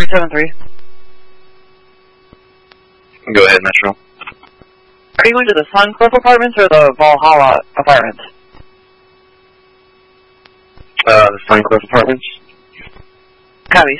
373. Go ahead, Metro. Are you going to the Suncliff Apartments or the Valhalla Apartments? The Suncliff Apartments. Copy.